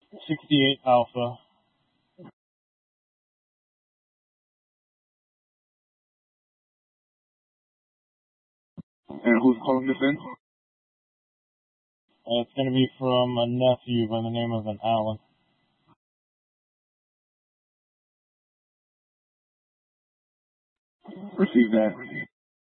68 Alpha. And who's calling this in? It's going to be from a nephew by the name of an Alan. Receive that.